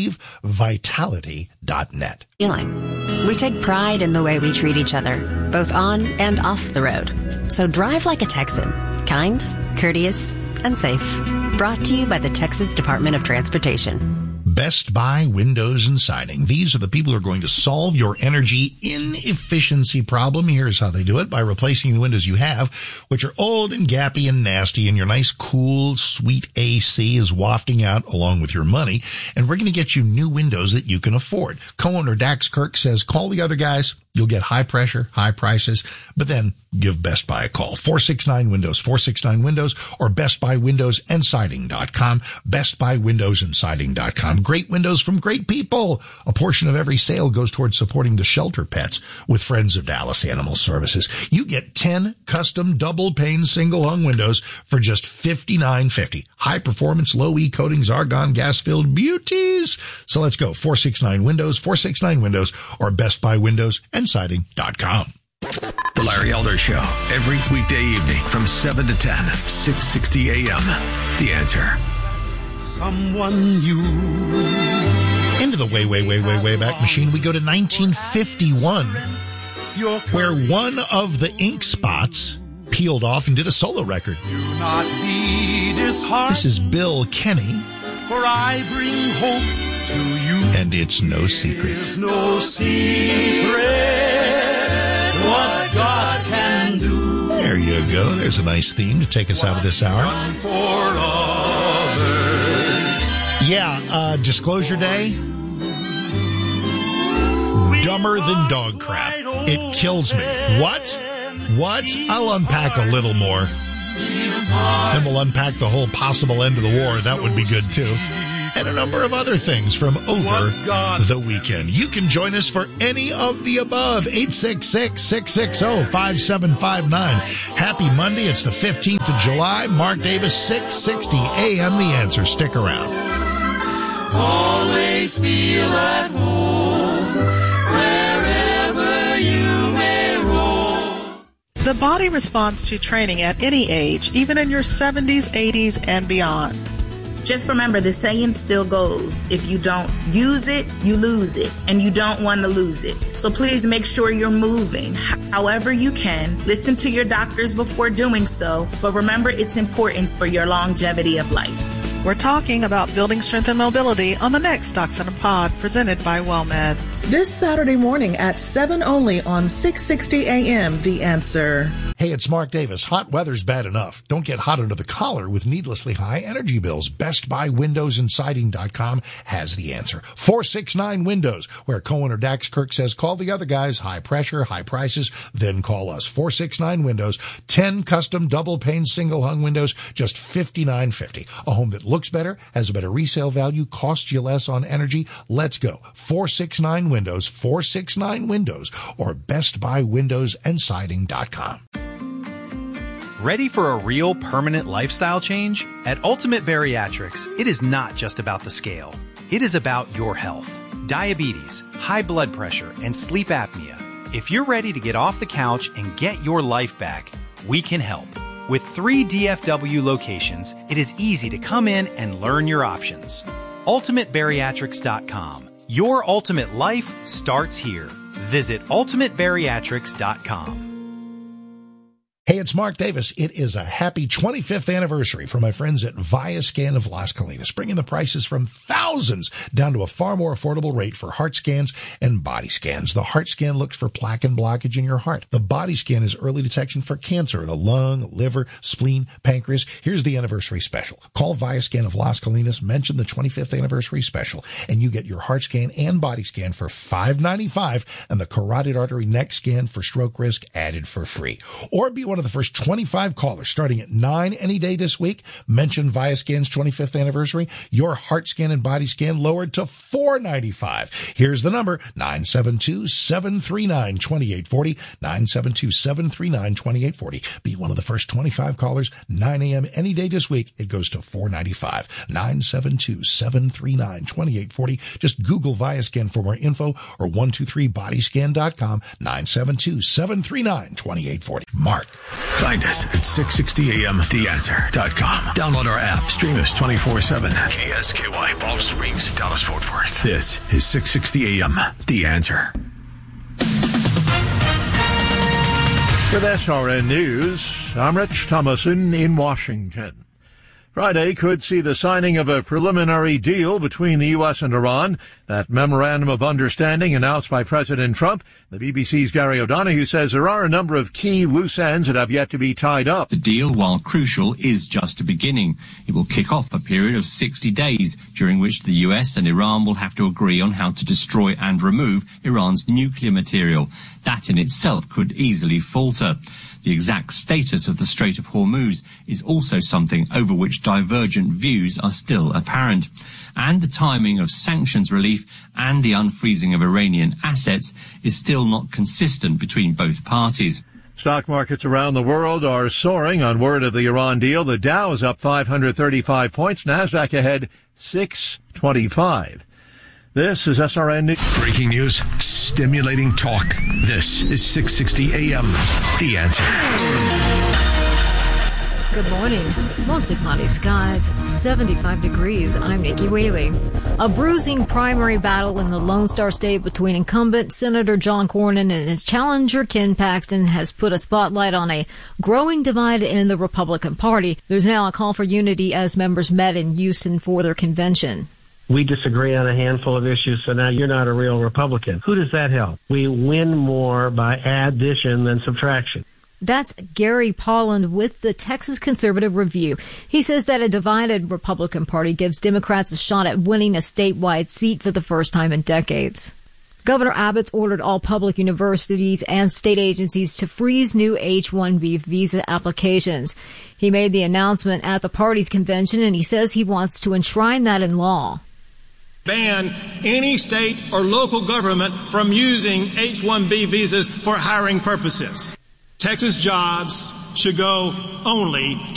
achievevitality.net. We take pride in the way we treat each other, both on and off the road. So drive like a Texan. Kind, courteous, and safe. Brought to you by the Texas Department of Transportation. Best Buy Windows and Siding. These are the people who are going to solve your energy inefficiency problem. Here's how they do it: by replacing the windows you have, which are old and gappy and nasty, and your nice, cool, sweet AC is wafting out along with your money. And we're going to get you new windows that you can afford. Co-owner Dax Kirk says, call the other guys. You'll get high pressure, high prices, but then give Best Buy a call. 469-WINDOWS, 469-WINDOWS, or BestBuyWindowsAndSiding.com, BestBuyWindowsAndSiding.com. Great windows from great people. A portion of every sale goes towards supporting the shelter pets with Friends of Dallas Animal Services. You get 10 custom double-pane single-hung windows for just $59.50. High-performance, low-E coatings, argon gas-filled beauties. So let's go. 469-WINDOWS, 469-WINDOWS, or BestBuyWindowsAndSiding.com. The Larry Elder Show, every weekday evening from 7 to 10, 660 a.m. The Answer. Someone you. Into the way back machine, we go to 1951, where one of the ink spots peeled off and did a solo record. This is Bill Kenny. For I bring hope to you. And it's no secret. There's no secret what God can do. There you go. There's a nice theme to take us out of this hour. For others. Yeah, Disclosure Day. Dumber than dog crap. It kills me. What? I'll unpack a little more. Then we'll unpack the whole possible end of the war. That would be good too. And a number of other things from over the weekend. You can join us for any of the above. 866-660-5759. Happy Monday. It's the 15th of July. Mark Davis, 660 a.m. The Answer. Stick around. Always feel at home wherever you may roam. The body responds to training at any age, even in your 70s, 80s, and beyond. Just remember, the saying still goes, if you don't use it, you lose it, and you don't want to lose it. So please make sure you're moving however you can. Listen to your doctors before doing so, but remember its importance for your longevity of life. We're talking about building strength and mobility on the next Docs in a Pod, presented by WellMed. This Saturday morning at 7 only on 660 AM, The Answer. Hey, it's Mark Davis. Hot weather's bad enough. Don't get hot under the collar with needlessly high energy bills. BestBuyWindowsAndSiding.com has the answer. 469-WINDOWS, where Cohen or Dax Kirk says, call the other guys. High pressure, high prices, then call us. 469-WINDOWS, 10 custom double-pane single-hung windows, just $59.50. A home that looks better, has a better resale value, costs you less on energy. Let's go. 469-WINDOWS, 469-WINDOWS, or BestBuyWindowsAndSiding.com. Ready for a real permanent lifestyle change? At Ultimate Bariatrics, it is not just about the scale. It is about your health. Diabetes, high blood pressure, and sleep apnea. If you're ready to get off the couch and get your life back, we can help. With 3 DFW locations, it is easy to come in and learn your options. UltimateBariatrics.com. Your ultimate life starts here. Visit UltimateBariatrics.com. Hey, it's Mark Davis. It is a happy 25th anniversary for my friends at Viascan of Las Colinas, bringing the prices from thousands down to a far more affordable rate for heart scans and body scans. The heart scan looks for plaque and blockage in your heart. The body scan is early detection for cancer in the lung, liver, spleen, pancreas. Here's the anniversary special. Call Viascan of Las Colinas, mention the 25th anniversary special, and you get your heart scan and body scan for $5.95 and the carotid artery neck scan for stroke risk added for free. Or be one of the first 25 callers starting at 9 any day this week. Mention Viascan's 25th anniversary. Your heart scan and body scan lowered to $4.95. Here's the number, 972-739-2840, 972-739-2840. Be one of the first 25 callers, 9 a.m. any day this week. It goes to $4.95, 972-739-2840. Just Google Viascan for more info or 123bodyscan.com, 972-739-2840. Mark. Find us at 660amtheanswer.com. Download our app. Stream us 24/7. KSKY, Balch Springs, Dallas, Fort Worth. This is 660 AM, The Answer. With SRN News, I'm Rich Thomason in Washington. Friday could see the signing of a preliminary deal between the U.S. and Iran. That memorandum of understanding announced by President Trump. The BBC's Gary O'Donoghue says there are a number of key loose ends that have yet to be tied up. The deal, while crucial, is just a beginning. It will kick off a period of 60 days, during which the U.S. and Iran will have to agree on how to destroy and remove Iran's nuclear material. That in itself could easily falter. The exact status of the Strait of Hormuz is also something over which divergent views are still apparent. And the timing of sanctions relief and the unfreezing of Iranian assets is still not consistent between both parties. Stock markets around the world are soaring on word of the Iran deal. The Dow is up 535 points. NASDAQ ahead 625. This is SRN News. Breaking news, stimulating talk. This is 660 AM. The Answer. Good morning. Mostly cloudy skies, 75 degrees. I'm Nikki Whaley. A bruising primary battle in the Lone Star State between incumbent Senator John Cornyn and his challenger Ken Paxton has put a spotlight on a growing divide in the Republican Party. There's now a call for unity as members met in Houston for their convention. We disagree on a handful of issues, so now you're not a real Republican. Who does that help? We win more by addition than subtraction. That's Gary Polland with the Texas Conservative Review. He says that a divided Republican Party gives Democrats a shot at winning a statewide seat for the first time in decades. Governor Abbott's ordered all public universities and state agencies to freeze new H-1B visa applications. He made the announcement at the party's convention, and he says he wants to enshrine that in law. Ban any state or local government from using H-1B visas for hiring purposes. Texas jobs should go only